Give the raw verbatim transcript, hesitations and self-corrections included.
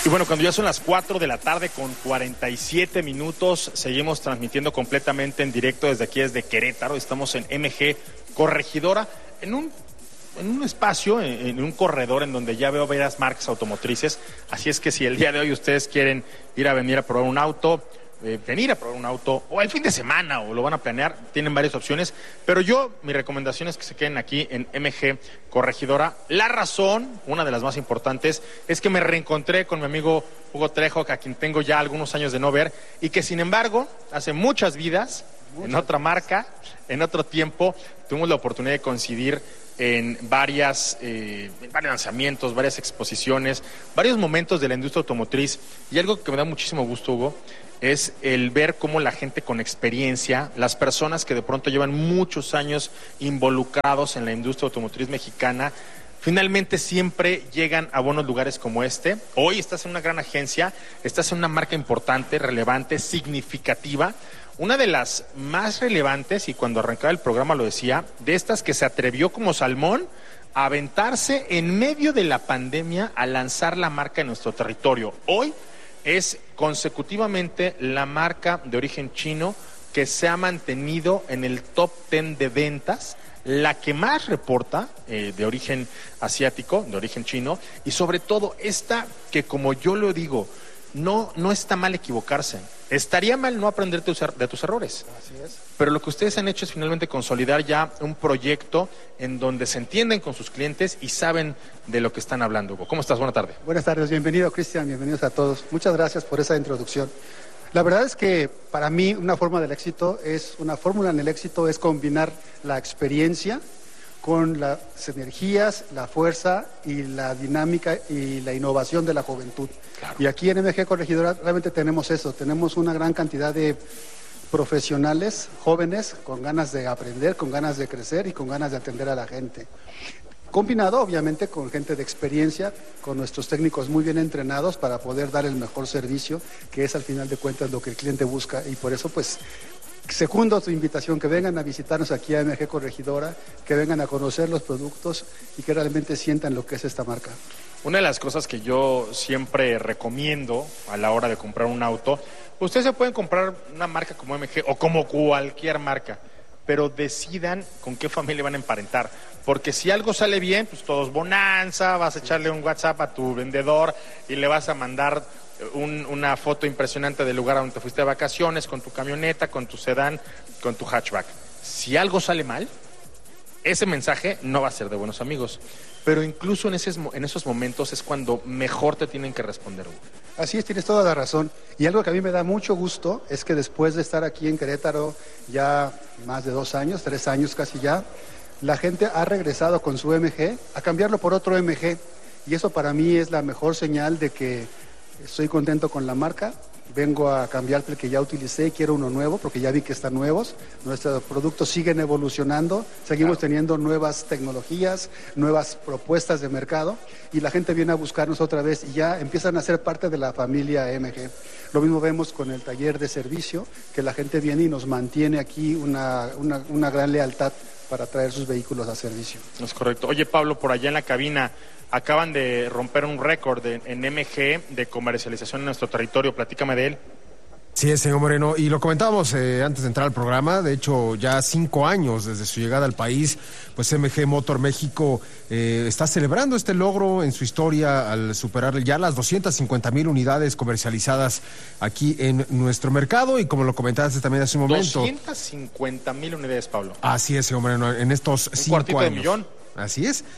Y bueno, cuando ya son las cuatro de la tarde con cuarenta y siete minutos, seguimos transmitiendo completamente en directo desde aquí, desde Querétaro. Estamos en M G Corregidora, en un, en un espacio, en, en un corredor en donde ya veo varias marcas automotrices. Así es que si el día de hoy ustedes quieren ir a venir a probar un auto, Eh, venir a probar un auto, o el fin de semana, o lo van a planear, tienen varias opciones, pero yo, mi recomendación es que se queden aquí en M G Corregidora. La razón, una de las más importantes, es que me reencontré con mi amigo Hugo Trejo, a quien tengo ya algunos años de no ver, y que sin embargo, hace muchas vidas, muchas en otra vidas. marca, en otro tiempo, tuvimos la oportunidad de coincidir en varias, eh, en varios lanzamientos, varias exposiciones, varios momentos de la industria automotriz, y algo que me da muchísimo gusto, Hugo, es el ver cómo la gente con experiencia, las personas que de pronto llevan muchos años involucrados en la industria automotriz mexicana, finalmente siempre llegan a buenos lugares como este. Hoy estás en una gran agencia, estás en una marca importante, relevante, significativa, una de las más relevantes, y cuando arrancaba el programa lo decía, de estas que se atrevió como Salmón a aventarse en medio de la pandemia a lanzar la marca en nuestro territorio. Hoy es consecutivamente la marca de origen chino que se ha mantenido en el top ten de ventas, la que más reporta eh, de origen asiático, de origen chino, y sobre todo esta que, como yo lo digo, no, no está mal equivocarse. Estaría mal no aprender de tus errores. Así es. Pero lo que ustedes han hecho es finalmente consolidar ya un proyecto en donde se entienden con sus clientes y saben de lo que están hablando. Hugo, ¿cómo estás? Buenas tardes. Buenas tardes, bienvenido Cristian, bienvenidos a todos. Muchas gracias por esa introducción. La verdad es que para mí una forma del éxito es, una fórmula en el éxito es combinar la experiencia con las energías, la fuerza y la dinámica y la innovación de la juventud. Claro. Y aquí en M G Corregidora realmente tenemos eso, tenemos una gran cantidad de profesionales jóvenes con ganas de aprender, con ganas de crecer y con ganas de atender a la gente. Combinado obviamente con gente de experiencia, con nuestros técnicos muy bien entrenados para poder dar el mejor servicio, que es al final de cuentas lo que el cliente busca, y por eso pues secundo tu invitación, que vengan a visitarnos aquí a M G Corregidora, que vengan a conocer los productos y que realmente sientan lo que es esta marca. Una de las cosas que yo siempre recomiendo a la hora de comprar un auto, ustedes se pueden comprar una marca como M G o como cualquier marca, pero decidan con qué familia van a emparentar, porque si algo sale bien, pues todos bonanza, vas a echarle un WhatsApp a tu vendedor y le vas a mandar Un, una foto impresionante del lugar a donde te fuiste de vacaciones, con tu camioneta, con tu sedán, con tu hatchback. Si algo sale mal, ese mensaje no va a ser de buenos amigos. Pero incluso en, ese, en esos momentos es cuando mejor te tienen que responder. Así es, tienes toda la razón. Y algo que a mí me da mucho gusto es que después de estar aquí en Querétaro ya más de dos años, tres años casi ya, la gente ha regresado con su M G a cambiarlo por otro M G. Y eso para mí es la mejor señal de que estoy contento con la marca, vengo a cambiar el que ya utilicé y quiero uno nuevo porque ya vi que están nuevos. Nuestros productos siguen evolucionando, seguimos claro. teniendo nuevas tecnologías, nuevas propuestas de mercado y la gente viene a buscarnos otra vez y ya empiezan a ser parte de la familia M G. Lo mismo vemos con el taller de servicio, que la gente viene y nos mantiene aquí una, una, una gran lealtad para traer sus vehículos a servicio. Es correcto. Oye, Pablo, por allá en la cabina acaban de romper un récord en, en M G de comercialización en nuestro territorio. Platícame de él. Sí, señor Moreno, y lo comentábamos eh, antes de entrar al programa, de hecho ya cinco años desde su llegada al país, pues M G Motor México eh, está celebrando este logro en su historia al superar ya las doscientas cincuenta mil unidades comercializadas aquí en nuestro mercado, y como lo comentaste también hace un momento. doscientas cincuenta mil unidades, Pablo. Así es, señor Moreno, en estos un cinco cuartito años. de millón. Así es.